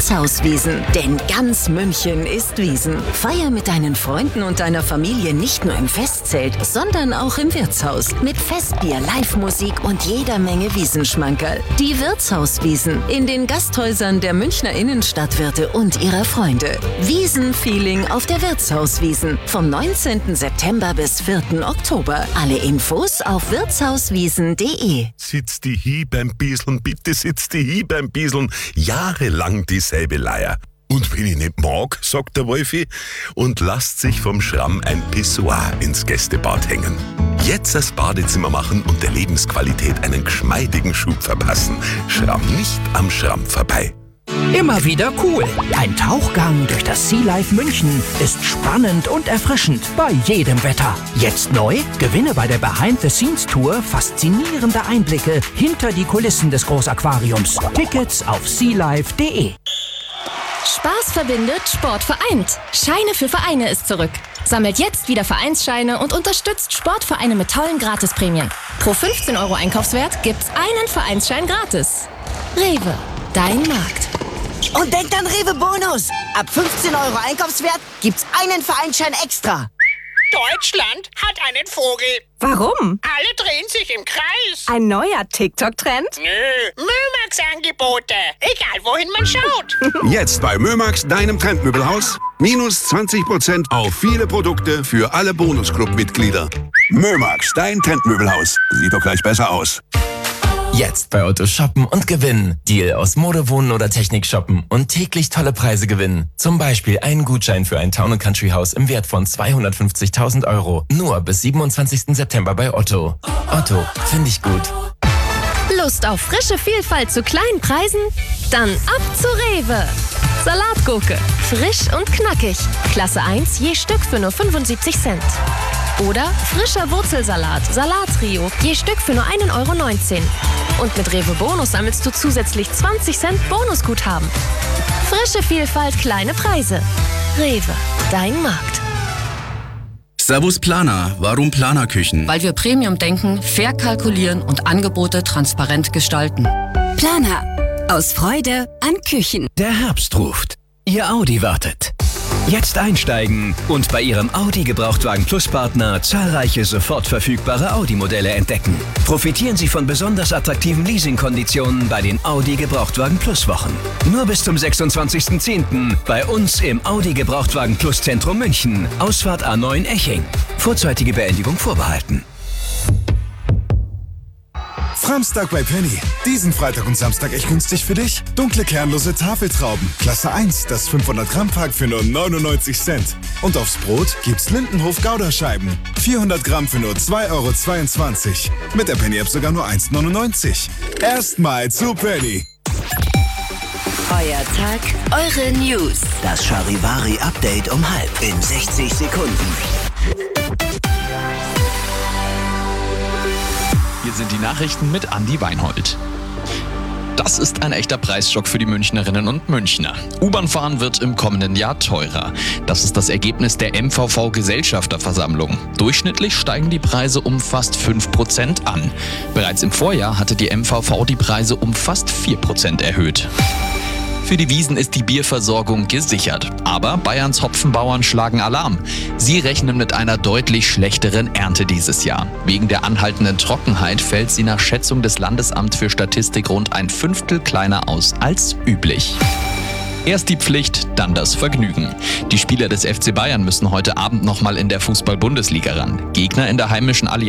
Wirtshauswiesn. Denn ganz München ist Wiesn. Feier mit deinen Freunden und deiner Familie nicht nur im Festzelt, sondern auch im Wirtshaus. Mit Festbier, Live-Musik und jeder Menge Wiesenschmankerl. Die Wirtshauswiesn in den Gasthäusern der Münchner Innenstadtwirte und ihrer Freunde. Wiesn-Feeling auf der Wirtshauswiesn vom 19. September bis 4. Oktober. Alle Infos auf wirtshauswiesn.de. Sitz die hi beim Bieseln, bitte sitz die hi beim Bieseln. Jahrelang dieselbe Leier. Und wenn ich nicht mag, sagt der Wolfi, und lasst sich vom Schramm ein Pissoir ins Gästebad hängen. Jetzt das Badezimmer machen und der Lebensqualität einen geschmeidigen Schub verpassen. Schramm nicht am Schramm vorbei. Immer wieder cool. Ein Tauchgang durch das Sea Life München ist spannend und erfrischend bei jedem Wetter. Jetzt neu? Gewinne bei der Behind-the-Scenes-Tour faszinierende Einblicke hinter die Kulissen des Großaquariums. Tickets auf sealife.de. Spaß verbindet, Sport vereint. Scheine für Vereine ist zurück. Sammelt jetzt wieder Vereinsscheine und unterstützt Sportvereine mit tollen Gratisprämien. Pro 15 € Einkaufswert gibt's einen Vereinsschein gratis. Rewe, dein Markt. Und denkt an Rewe Bonus. Ab 15 € Einkaufswert gibt's einen Vereinsschein extra. Deutschland hat einen Vogel. Warum? Alle drehen sich im Kreis. Ein neuer TikTok-Trend? Nö, Mömax-Angebote. Egal, wohin man schaut. Jetzt bei Mömax, deinem Trendmöbelhaus. Minus 20% auf viele Produkte für alle Bonusclub-Mitglieder. Mömax, dein Trendmöbelhaus. Sieht doch gleich besser aus. Jetzt bei Otto shoppen und gewinnen. Deal aus Mode, Wohnen oder Technik shoppen und täglich tolle Preise gewinnen. Zum Beispiel einen Gutschein für ein Town & Country Haus im Wert von 250.000 €. Nur bis 27. September bei Otto. Otto, finde ich gut. Lust auf frische Vielfalt zu kleinen Preisen? Dann ab zu Rewe. Salatgurke, frisch und knackig. Klasse 1 je Stück für nur 75 Cent. Oder frischer Wurzelsalat, Salattrio, je Stück für nur 1,19 €. Und mit Rewe Bonus sammelst du zusätzlich 20 Cent Bonusguthaben. Frische Vielfalt, kleine Preise. Rewe, dein Markt. Servus Planer, warum Planerküchen? Weil wir Premium denken, fair kalkulieren und Angebote transparent gestalten. Planer, aus Freude an Küchen. Der Herbst ruft. Ihr Audi wartet. Jetzt einsteigen und bei Ihrem Audi Gebrauchtwagen Plus Partner zahlreiche sofort verfügbare Audi-Modelle entdecken. Profitieren Sie von besonders attraktiven Leasingkonditionen bei den Audi Gebrauchtwagen Plus Wochen. Nur bis zum 26.10. bei uns im Audi Gebrauchtwagen Plus Zentrum München. Ausfahrt A9 Eching. Vorzeitige Beendigung vorbehalten. Framstag bei Penny. Diesen Freitag und Samstag echt günstig für dich. Dunkle kernlose Tafeltrauben. Klasse 1, das 500 Gramm Pack für nur 99 Cent. Und aufs Brot gibt's Lindenhof Gouda-Scheiben. 400 Gramm für nur 2,22 €. Mit der Penny-App sogar nur 1,99 €. Erstmal zu Penny. Euer Tag, eure News. Das Charivari-Update um 12:30 in 60 Sekunden. Hier sind die Nachrichten mit Andi Weinhold. Das ist ein echter Preisschock für die Münchnerinnen und Münchner. U-Bahn-Fahren wird im kommenden Jahr teurer. Das ist das Ergebnis der MVV-Gesellschafterversammlung. Durchschnittlich steigen die Preise um fast 5% an. Bereits im Vorjahr hatte die MVV die Preise um fast 4% erhöht. Für die Wiesn ist die Bierversorgung gesichert. Aber Bayerns Hopfenbauern schlagen Alarm. Sie rechnen mit einer deutlich schlechteren Ernte dieses Jahr. Wegen der anhaltenden Trockenheit fällt sie nach Schätzung des Landesamts für Statistik rund ein Fünftel kleiner aus als üblich. Erst die Pflicht, dann das Vergnügen. Die Spieler des FC Bayern müssen heute Abend nochmal in der Fußball-Bundesliga ran. Gegner in der heimischen Allianz